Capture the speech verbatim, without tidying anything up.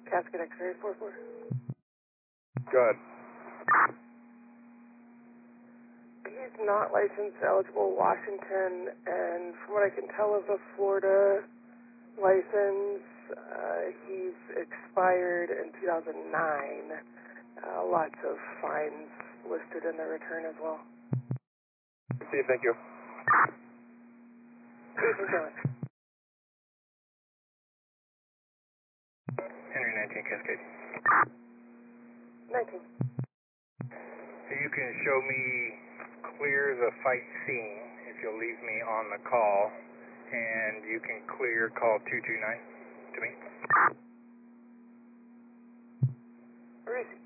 Casket X-ray four four. Go ahead. He's not license eligible Washington, and from what I can tell of the Florida license, uh, he's expired in two thousand nine. Uh, lots of fines listed in the return as well. See, thank you. Ethan Jones. Henry nineteen Cascade. nineteen. You can show me clear the fight scene if you'll leave me on the call, and you can clear call two two nine to me. Receive.